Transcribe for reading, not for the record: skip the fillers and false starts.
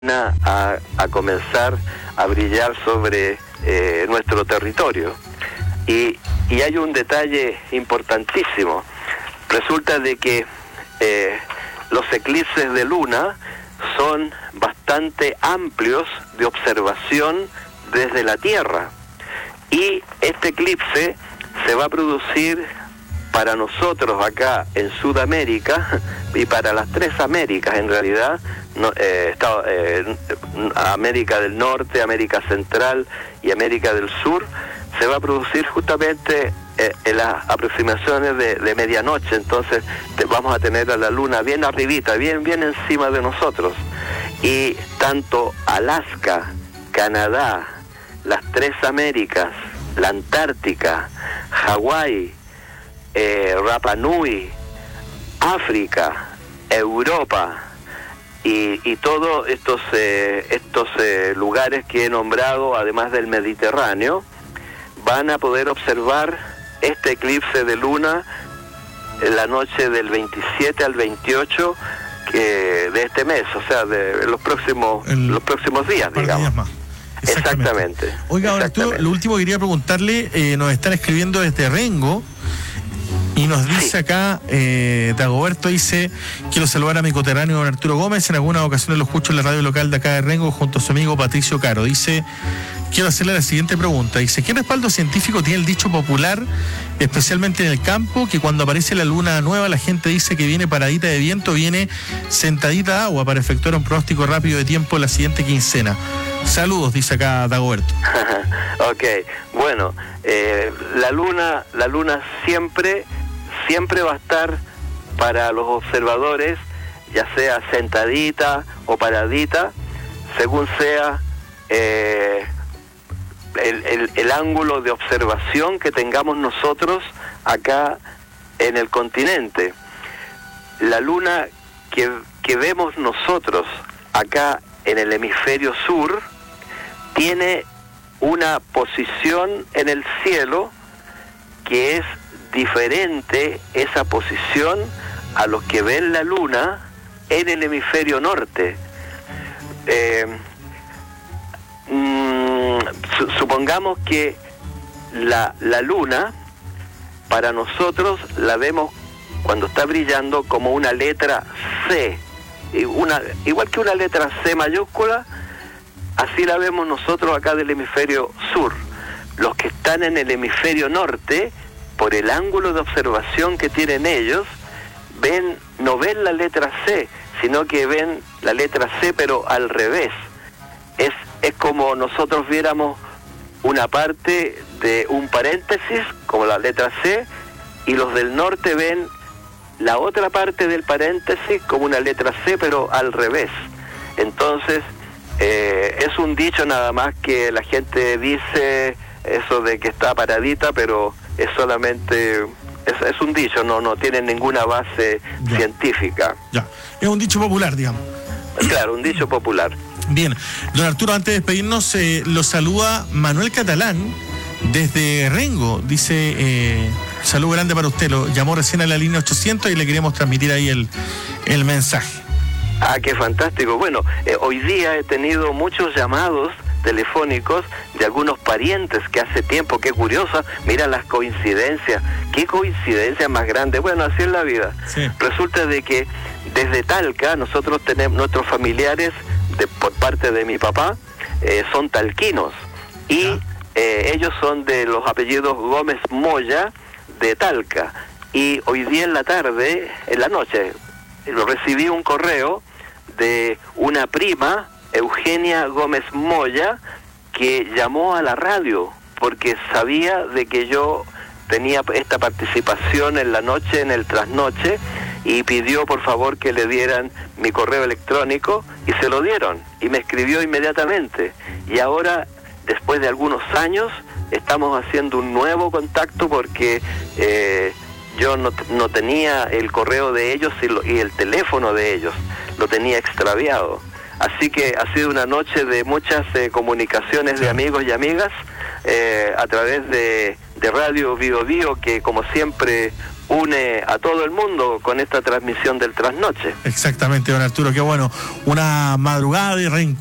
a comenzar a brillar sobre nuestro territorio. Y hay un detalle importantísimo. Resulta de que los eclipses de luna son bastante amplios de observación desde la Tierra. Y este eclipse se va a producir para nosotros acá en Sudamérica y para las tres Américas en realidad, América del Norte, América Central y América del Sur, se va a producir justamente en las aproximaciones de medianoche. Entonces vamos a tener a la luna bien arribita, bien encima de nosotros. Y tanto Alaska, Canadá, las tres Américas, la Antártica, Hawái, Rapa Nui, África, Europa y todos estos lugares que he nombrado, además del Mediterráneo, van a poder observar este eclipse de luna en la noche del 27 al 28 de este mes, o sea, de los próximos días, digamos. Días más. Exactamente. Oiga, ahora Arturo, lo último que quería preguntarle, nos están escribiendo desde Rengo y nos dice acá, Dagoberto dice: quiero saludar a mi coterráneo don Arturo Gómez, en algunas ocasiones lo escucho en la radio local de acá de Rengo junto a su amigo Patricio Caro. Dice, quiero hacerle la siguiente pregunta. Dice, ¿qué respaldo científico tiene el dicho popular, especialmente en el campo, que cuando aparece la luna nueva la gente dice que viene paradita de viento, viene sentadita de agua para efectuar un pronóstico rápido de tiempo en la siguiente quincena? Saludos, dice acá Dagoberto. Ok, bueno, la luna siempre va a estar para los observadores, ya sea sentadita o paradita, según sea el ángulo de observación que tengamos nosotros acá en el continente. La luna que vemos nosotros acá en el hemisferio sur tiene una posición en el cielo que es diferente, esa posición, a los que ven la luna en el hemisferio norte. Supongamos que la luna para nosotros la vemos cuando está brillando como una letra C, igual que una letra C mayúscula, así la vemos nosotros acá del hemisferio sur. Los que están en el hemisferio norte, por el ángulo de observación que tienen ellos, no ven la letra C, sino que ven la letra C pero al revés. Es como nosotros viéramos una parte de un paréntesis, como la letra C, y los del norte ven la otra parte del paréntesis como una letra C, pero al revés. Entonces, es un dicho nada más que la gente dice eso de que está paradita, pero es solamente... Es un dicho, no tiene ninguna base científica. Ya, es un dicho popular, digamos. Claro, un dicho popular. Bien, don Arturo, antes de despedirnos, lo saluda Manuel Catalán desde Rengo. Dice, saludo grande para usted, lo llamó recién a la línea 800 y le queremos transmitir ahí el mensaje. Ah, qué fantástico. Bueno, hoy día he tenido muchos llamados telefónicos de algunos parientes que hace tiempo, qué curiosa, mira las coincidencias, qué coincidencia más grande. Bueno, así es la vida. Sí. Resulta de que desde Talca nosotros tenemos nuestros familiares por parte de mi papá, son talquinos y ellos son de los apellidos Gómez Moya de Talca. Y hoy día en la noche, recibí un correo de una prima, Eugenia Gómez Moya, que llamó a la radio porque sabía de que yo tenía esta participación en la noche, en el trasnoche, y pidió por favor que le dieran mi correo electrónico y se lo dieron y me escribió inmediatamente. Y ahora, después de algunos años, estamos haciendo un nuevo contacto porque yo no tenía el correo de ellos y el teléfono de ellos, lo tenía extraviado. Así que ha sido una noche de muchas comunicaciones de amigos y amigas a través de Radio Bio Bio, que como siempre une a todo el mundo con esta transmisión del trasnoche. Exactamente, don Arturo, qué bueno. Una madrugada de reencuentro